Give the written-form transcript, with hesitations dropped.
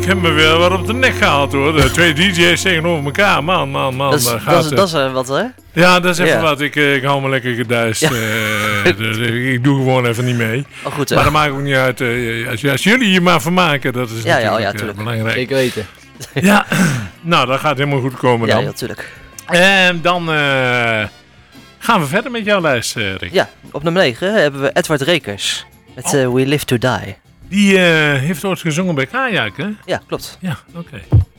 Ik heb me weer wat op de nek gehaald hoor. De 2 DJ's tegenover elkaar. Man. Dat is wat hè? Ja, dat is even wat. Ik hou me lekker geduist. Dus ik doe gewoon even niet mee. Oh, goed, hè? Maar dat maakt ook niet uit. Als jullie je maar vermaken, dat is natuurlijk belangrijk. Ik weet het. Ja, nou dat gaat helemaal goed komen dan. Ja, natuurlijk. En dan gaan we verder met jouw lijst, Rick. Ja, op nummer 9 hebben we Edward Rekers. Met We Live to Die. Die heeft ooit gezongen bij Kajak, hè? Ja, klopt. Ja, oké.